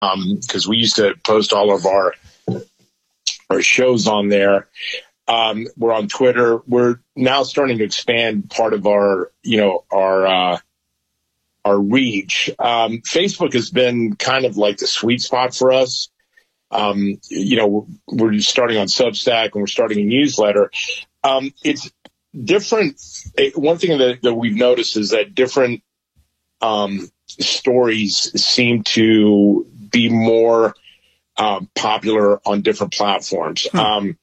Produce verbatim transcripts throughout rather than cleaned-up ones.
um, because we used to post all of our our shows on there. Um, we're on Twitter. We're now starting to expand part of our, you know, our uh, our reach. Um, Facebook has been kind of like the sweet spot for us. Um, you know, we're starting on Substack and we're starting a newsletter. Um, it's different. One thing that, that we've noticed is that different um, stories seem to be more um, popular on different platforms. Hmm. Um,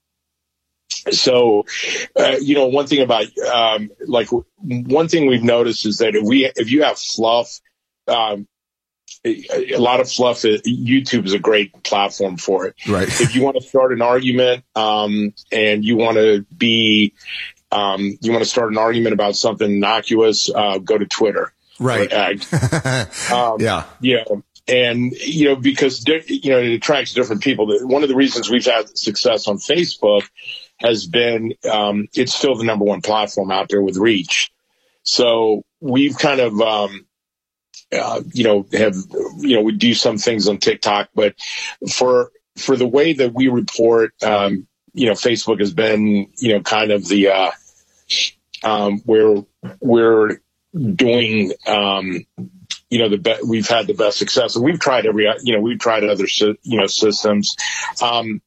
so, uh, you know, one thing about um, like one thing we've noticed is that if we if you have fluff, um, a lot of fluff, YouTube is a great platform for it. Right. If you want to start an argument um, and you want to be, um, you want to start an argument about something innocuous, uh, go to Twitter. Right. um, yeah. You know, and, you know, because, you know, it attracts different people. One of the reasons we've had success on Facebook has been um, it's still the number one platform out there with reach. So we've kind of, um, Uh, you know, have, you know, we do some things on TikTok, but for, for the way that we report, um, you know, Facebook has been, you know, kind of the, uh, um, where we're doing, um, you know, the be- we've had the best success, and we've tried every, you know, we've tried other, you know, systems. Um,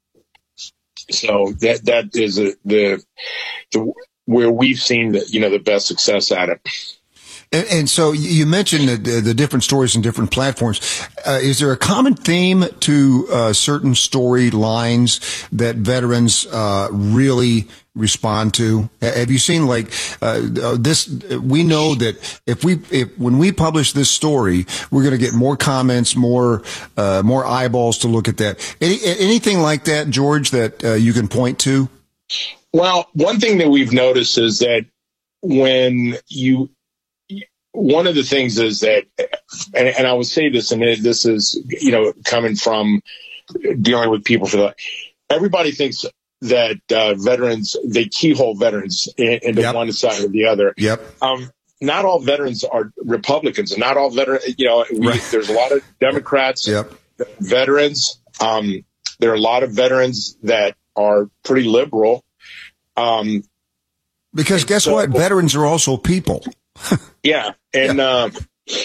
so that, that is a, the, the, where we've seen the, you know, the best success at it. And, and so you mentioned the, the different stories and different platforms. Uh, is there a common theme to uh, certain storylines that veterans uh, really respond to? Have you seen like uh, this? We know that if we, if when we publish this story, we're going to get more comments, more uh, more eyeballs to look at that. Any, anything like that, George, that uh, you can point to? Well, one thing that we've noticed is that when you One of the things is that, and, and I would say this, and this is, you know, coming from dealing with people for the, everybody thinks that uh, veterans, they keyhole veterans into yep. one side or the other. Yep. Um, not all veterans are Republicans, and not all veterans, you know, we, right. there's a lot of Democrats, yep. veterans. Um, there are a lot of veterans that are pretty liberal. Um, because guess so, what? Veterans are also people. yeah. And, yeah. Uh,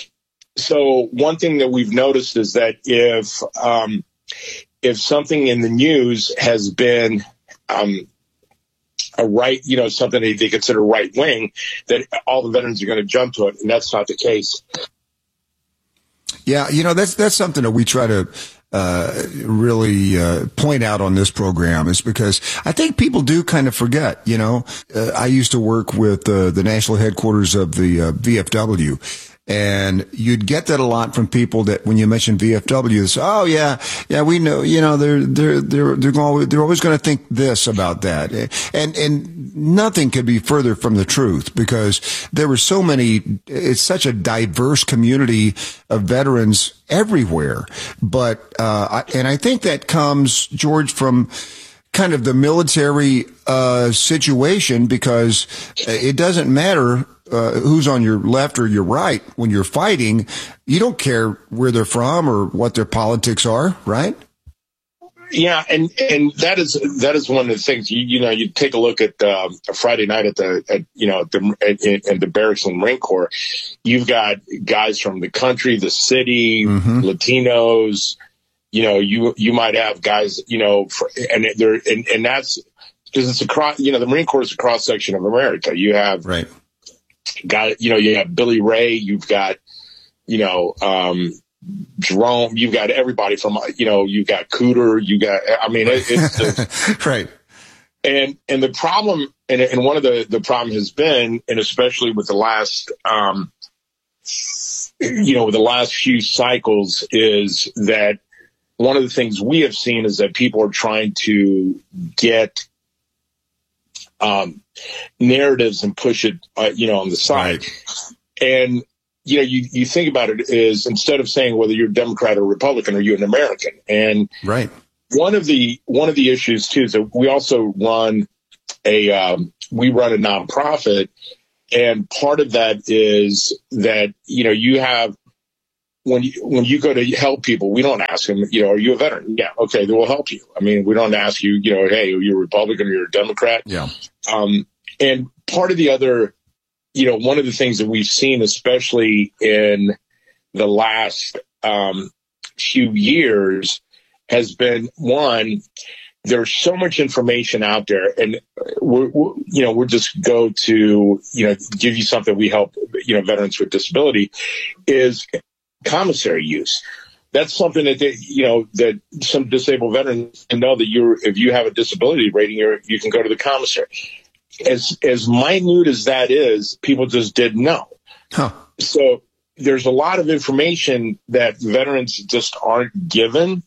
so one thing that we've noticed is that if, um, if something in the news has been, um, a right, you know, something that they consider right wing, that all the veterans are going to jump to it. And that's not the case. Yeah. You know, that's, that's something that we try to, uh, really, uh, point out on this program, is because I think people do kind of forget, you know, uh, I used to work with, uh, the national headquarters of the, uh, V F W. And you'd get that a lot from people that when you mention V F W, they say, oh yeah, yeah, we know, you know, they're, they're, they're, they're always, they're always going to think this about that. And, and nothing could be further from the truth, because there were so many, it's such a diverse community of veterans everywhere. But, uh, and I think that comes, George, from kind of the military, uh, situation, because it doesn't matter Uh, who's on your left or your right when you're fighting. You don't care where they're from or what their politics are, right? Yeah, and and that is that is one of the things. You you know, you take a look at uh, a Friday night at the at, you know at the at, at the barracks in the Marine Corps. You've got guys from the country, the city, mm-hmm. Latinos. You know, you you might have guys. You know, for, and they're and, and that's because it's a cross. You know, the Marine Corps is a cross section of America. You have right. Got you know you have Billy Ray, you've got you know um, Jerome, you've got everybody from you know you've got Cooter, you got I mean it, it's just, right. And and the problem and and one of the the problem has been, and especially with the last um, you know with the last few cycles, is that one of the things we have seen is that people are trying to get um, narratives and push it, uh, you know, on the side. Right. And, you know, you, you think about it is instead of saying whether you're Democrat or Republican, are you an American? And right. one of the, one of the issues too, is that we also run a, um, we run a nonprofit. And part of that is that, you know, you have when you, when you go to help people, we don't ask them, you know, are you a veteran? Yeah. Okay. They will help you. I mean, we don't ask you, you know, hey, are you a Republican or you're a Democrat? Yeah. Um, and part of the other, you know, one of the things that we've seen, especially in the last um, few years, has been, one, there's so much information out there, and we're, we're, you know, we'll just go to, you know, give you something we help, you know, veterans with disability, is commissary use. That's something that they, you know, that some disabled veterans know that you're, if you have a disability rating, you're, you can go to the commissary. As as minute as that is, people just didn't know. Huh. So there's a lot of information that veterans just aren't given.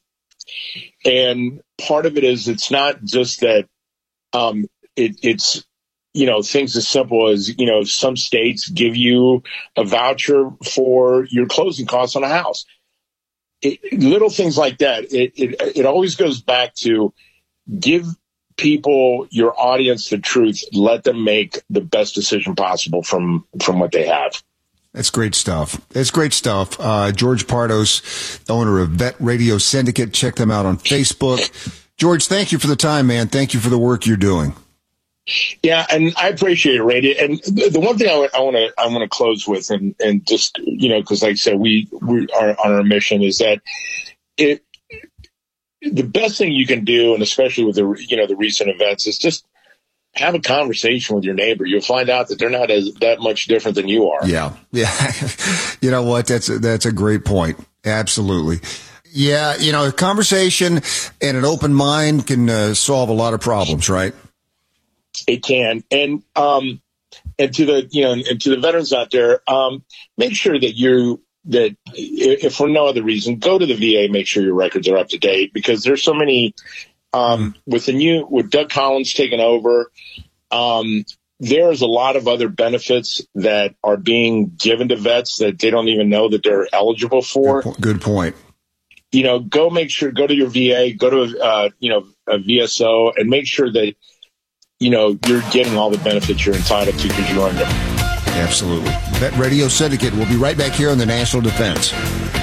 And part of it is it's not just that um, it, it's, you know, things as simple as, you know, some states give you a voucher for your closing costs on a house. It, little things like that. It, it it always goes back to give people, your audience, the truth. Let them make the best decision possible from from what they have. That's great stuff. It's great stuff. Uh, George Pardos, owner of Vet Radio Syndicate. Check them out on Facebook. George, thank you for the time, man. Thank you for the work you're doing. Yeah, and I appreciate it, Randy. And the one thing I want to I want to close with, and and just, you know, because like I said, we we are on our mission, is that it the best thing you can do, and especially with the you know the recent events, is just have a conversation with your neighbor. You'll find out that they're not as that much different than you are. Yeah, yeah. You know what? That's a, that's a great point. Absolutely. Yeah, you know, a conversation and an open mind can uh, solve a lot of problems, right? It can. And um, and to the you know and to the veterans out there, um, make sure that you that if for no other reason, go to the V A. Make sure your records are up to date, because there's so many. Um, with the new, with Doug Collins taking over, um, there's a lot of other benefits that are being given to vets that they don't even know that they're eligible for. Good, po- good point. You know, go make sure, go to your V A, go to, uh, you know, a V S O, and make sure that, you know, you're getting all the benefits you're entitled to because you earned them. Absolutely. Vet Radio Syndicate. We'll be right back here on the National Defense.